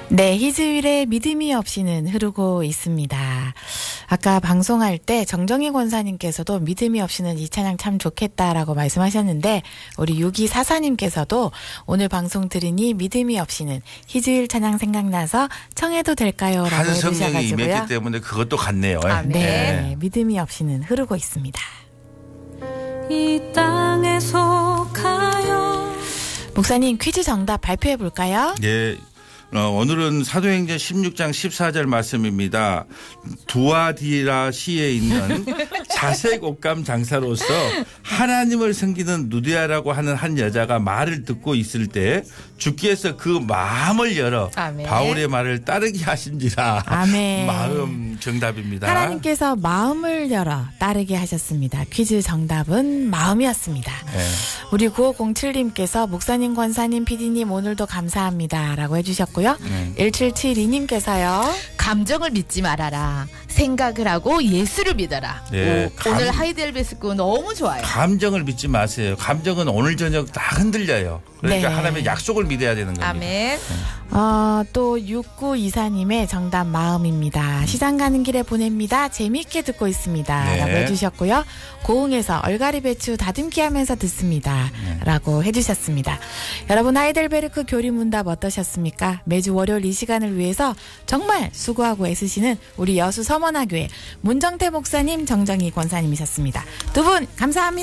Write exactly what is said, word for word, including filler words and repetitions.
네, 희주일의 믿음이 없이는 흐르고 있습니다. 아까 방송할 때 정정희 권사님께서도 믿음이 없이는 이 찬양 참 좋겠다라고 말씀하셨는데 우리 육이사사님께서도 오늘 방송 들으니 믿음이 없이는 희주일 찬양 생각나서 청해도 될까요? 라고 한 성령이 해주셔가지고요. 임했기 때문에 그것도 같네요. 아, 네. 네. 믿음이 없이는 흐르고 있습니다. 이 땅에 속하여 목사님 퀴즈 정답 발표해 볼까요? 네. 어, 오늘은 사도행전 십육 장 십사 절 말씀입니다. 두아디라 시에 있는 자색 옷감 장사로서 하나님을 섬기는 누디아라고 하는 한 여자가 말을 듣고 있을 때 주께서 그 마음을 열어 아멘. 바울의 말을 따르게 하신지라. 아멘. 마음 정답입니다. 하나님께서 마음을 열어 따르게 하셨습니다. 퀴즈 정답은 마음이었습니다. 네. 우리 구오공칠님께서 목사님, 권사님, 피디님 오늘도 감사합니다 라고 해주셨고요. 네. 일칠칠이님께서요. 감정을 믿지 말아라. 생각을 하고 예수를 믿어라. 네, 오, 감- 오늘 하이델베스크 너무 좋아요. 감정을 믿지 마세요. 감정은 오늘 저녁 다 흔들려요. 그러니까 네. 하나님의 약속을 믿어야 되는 겁니다. 아멘. 어, 또 육구이사님의 정답 마음입니다. 시장 가는 길에 보냅니다. 재미있게 듣고 있습니다. 네. 라고 해주셨고요. 고흥에서 얼갈이 배추 다듬기 하면서 듣습니다. 네. 라고 해주셨습니다. 여러분 하이델베르크 교리문답 어떠셨습니까? 매주 월요일 이 시간을 위해서 정말 수고하고 애쓰시는 우리 여수 서머나교회 문정태 목사님, 정정희 권사님이셨습니다. 두 분 감사합니다.